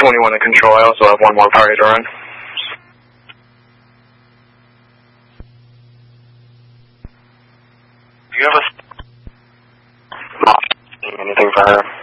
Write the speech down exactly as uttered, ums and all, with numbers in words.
twenty-one in control. I also have one more party to run. Do you have a... anything for her?